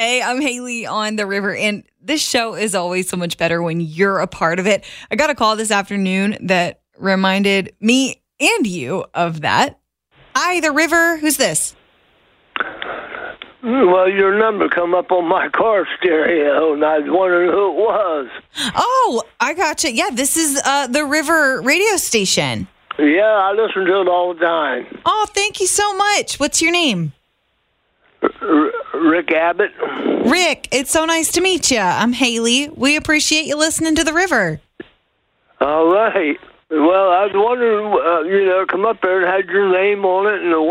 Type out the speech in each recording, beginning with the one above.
Hey, I'm Haley on the river, and this show is always so much better when you're a part of it. I got a call this afternoon that reminded me and you of that. Hi, the river. Who's this? Well, your number come up on my car stereo, and I was wondering who it was. Oh, I gotcha. Yeah, this is the River radio station. Yeah, I listen to it all the time. Oh, thank you so much. What's your name? Rick Abbott. Rick, it's so nice to meet you. I'm Haley. We appreciate you listening to the river. All right. Well, I was wondering, come up there and had your name on it and the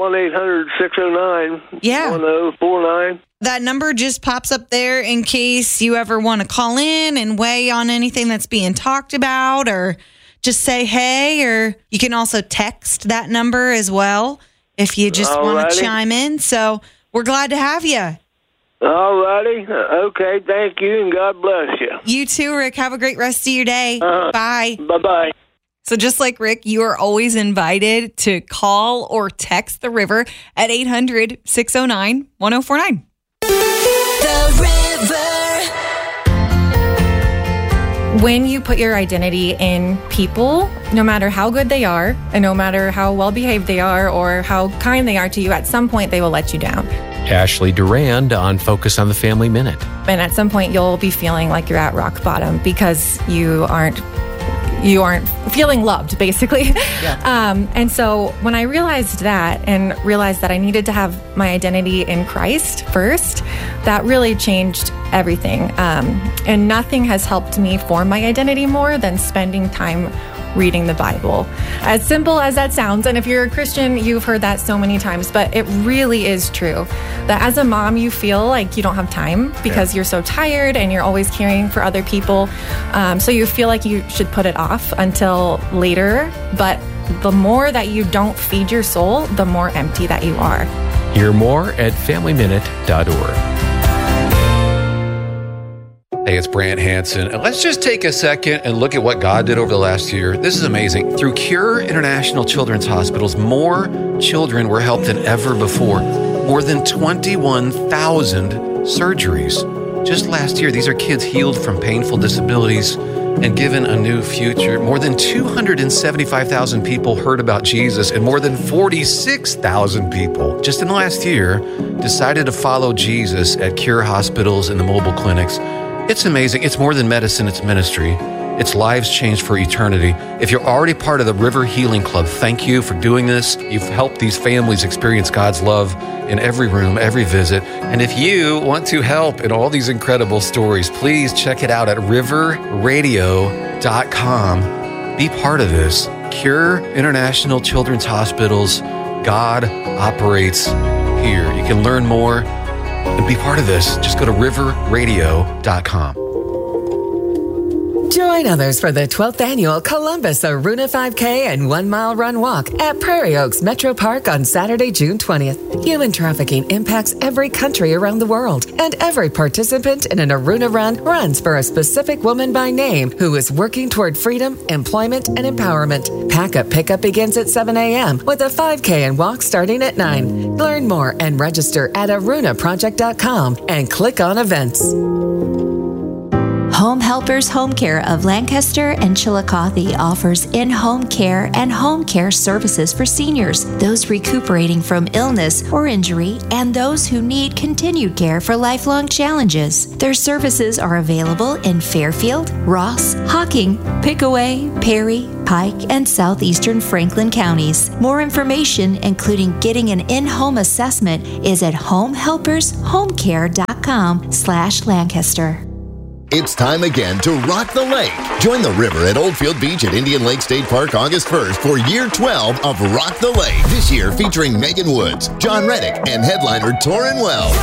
1-800-609-1049. That number just pops up there in case you ever want to call in and weigh on anything that's being talked about or just say hey, or you can also text that number as well if you just want to chime in. So we're glad to have you. All righty. Okay, thank you, and God bless you. You too, Rick. Have a great rest of your day. Bye. Bye-bye. So just like Rick, you are always invited to call or text the river at 800-609-1049. The river. When you put your identity in people, no matter how good they are, and no matter how well-behaved they are or how kind they are to you, at some point they will let you down. Ashley Durand on Focus on the Family Minute. And at some point you'll be feeling like you're at rock bottom because you aren't feeling loved, basically. Yeah. And so when I realized that and realized that I needed to have my identity in Christ first, that really changed everything. And nothing has helped me form my identity more than spending time reading the Bible. As simple as that sounds, and if you're a Christian, you've heard that so many times, but it really is true that as a mom, you feel like you don't have time because you're so tired and you're always caring for other people. So you feel like you should put it off until later, but the more that you don't feed your soul, the more empty that you are. Hear more at FamilyMinute.org. Hey, it's Brant Hansen. And let's just take a second and look at what God did over the last year. This is amazing. Through Cure International Children's Hospitals, more children were helped than ever before. More than 21,000 surgeries. Just last year, these are kids healed from painful disabilities and given a new future. More than 275,000 people heard about Jesus, and more than 46,000 people just in the last year decided to follow Jesus at Cure hospitals and the mobile clinics. It's amazing. It's more than medicine, it's ministry. It's lives changed for eternity. If you're already part of the River Healing Club, thank you for doing this. You've helped these families experience God's love in every room, every visit. And if you want to help in all these incredible stories, please check it out at riverradio.com. Be part of this. Cure International Children's Hospitals. God operates here. You can learn more and be part of this. Just go to riverradio.com. Join others for the 12th annual Columbus Aruna 5K and 1 Mile Run Walk at Prairie Oaks Metro Park on Saturday, June 20th. Human trafficking impacts every country around the world, and every participant in an Aruna Run runs for a specific woman by name who is working toward freedom, employment, and empowerment. Pack-up pickup begins at 7 a.m. with a 5K and walk starting at 9. Learn more and register at arunaproject.com and click on events. Home Helpers Home Care of Lancaster and Chillicothe offers in-home care and home care services for seniors, those recuperating from illness or injury, and those who need continued care for lifelong challenges. Their services are available in Fairfield, Ross, Hocking, Pickaway, Perry, Pike, and southeastern Franklin counties. More information, including getting an in-home assessment, is at homehelpershomecare.com/Lancaster. It's time again to rock the lake. Join the river at Oldfield Beach at Indian Lake State Park August 1st for year 12 of Rock the Lake. This year featuring Megan Woods, John Reddick, and headliner Torrin Wells.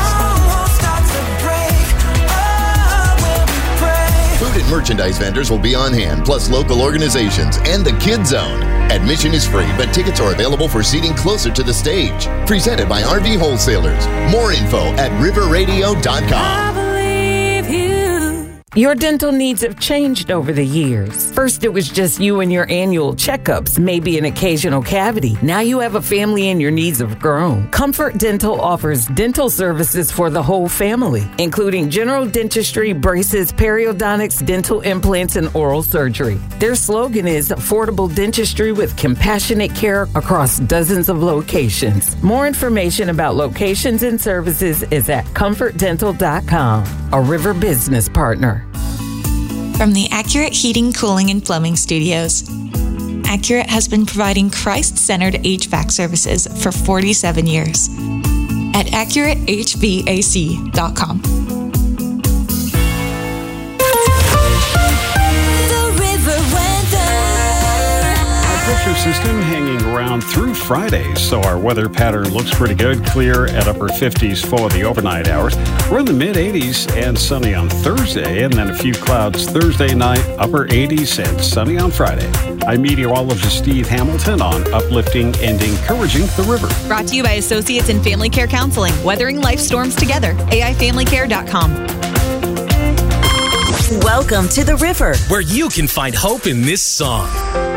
Food and merchandise vendors will be on hand, plus local organizations and the Kids Zone. Admission is free, but tickets are available for seating closer to the stage. Presented by RV Wholesalers. More info at riverradio.com. Your dental needs have changed over the years. First, it was just you and your annual checkups, maybe an occasional cavity. Now you have a family and your needs have grown. Comfort Dental offers dental services for the whole family, including general dentistry, braces, periodontics, dental implants, and oral surgery. Their slogan is affordable dentistry with compassionate care across dozens of locations. More information about locations and services is at comfortdental.com, a River business partner. From the Accurate Heating, Cooling, and Plumbing Studios, Accurate has been providing Christ-centered HVAC services for 47 years at AccurateHVAC.com. Pressure system hanging around through Friday, so our weather pattern looks pretty good. Clear at upper 50s for the overnight hours. We're in the mid 80s and sunny on Thursday, and then a few clouds Thursday night, upper 80s and sunny on Friday. I'm meteorologist Steve Hamilton on uplifting and encouraging the river. Brought to you by Associates in Family Care Counseling, weathering life storms together. AIFamilyCare.com. Welcome to the river, where you can find hope in this song.